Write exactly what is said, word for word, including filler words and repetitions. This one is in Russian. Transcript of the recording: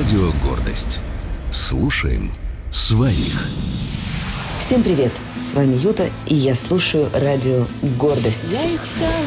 Радио «Гордость». Слушаем своих. Всем привет! С вами Юта, и я слушаю радио «Гордость». Я искала